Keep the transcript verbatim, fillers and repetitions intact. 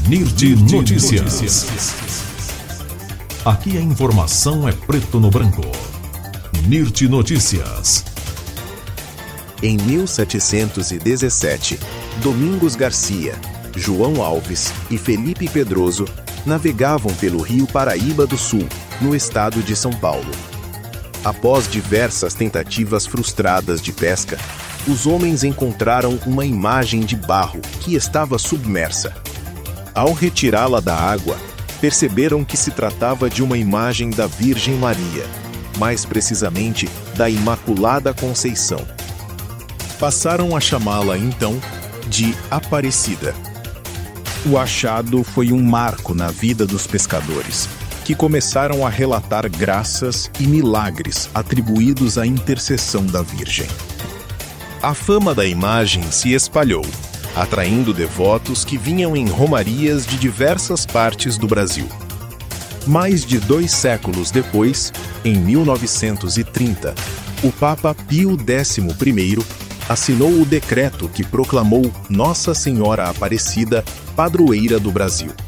Nirti Notícias. Aqui a informação é preto no branco. Nirti Notícias. Em mil setecentos e dezessete, Domingos Garcia, João Alves e Felipe Pedroso navegavam pelo rio Paraíba do Sul, no estado de São Paulo. Após diversas tentativas frustradas de pesca, os homens encontraram uma imagem de barro que estava submersa. Ao retirá-la da água, perceberam que se tratava de uma imagem da Virgem Maria, mais precisamente da Imaculada Conceição. Passaram a chamá-la então de Aparecida. O achado foi um marco na vida dos pescadores, que começaram a relatar graças e milagres atribuídos à intercessão da Virgem. A fama da imagem se espalhou, atraindo devotos que vinham em romarias de diversas partes do Brasil. Mais de dois séculos depois, em mil novecentos e trinta, o Papa Pio décimo primeiro assinou o decreto que proclamou Nossa Senhora Aparecida padroeira do Brasil.